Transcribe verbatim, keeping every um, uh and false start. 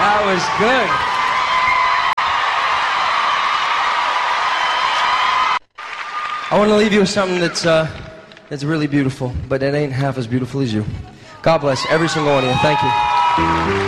That was good. I want to leave you with something that's uh, that's really beautiful, but it ain't half as beautiful as you. God bless every single one of you. Thank you.